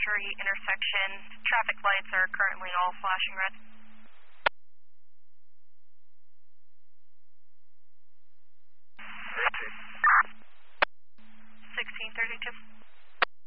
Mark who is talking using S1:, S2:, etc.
S1: Street intersection. Traffic lights are currently all flashing red. 1632.